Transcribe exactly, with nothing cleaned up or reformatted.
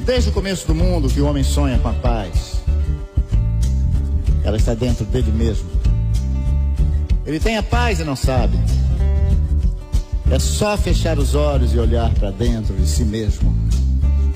Desde o começo do mundo que o homem sonha com a paz. Ela está dentro dele mesmo. Ele tem a paz e não sabe. É só fechar os olhos e olhar para dentro de si mesmo.